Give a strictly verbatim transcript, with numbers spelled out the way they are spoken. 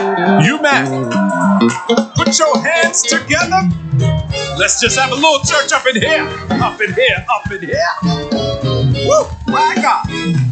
You man, put your hands together. Let's just have a little church up in here, up in here, up in here. Woo, my God.